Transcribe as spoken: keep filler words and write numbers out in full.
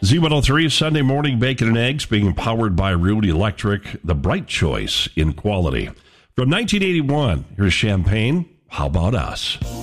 Z one oh three, Sunday morning bacon and eggs, being powered by Rudy Electric, the bright choice in quality. From nineteen eighty-one, here's Champagne, How About Us?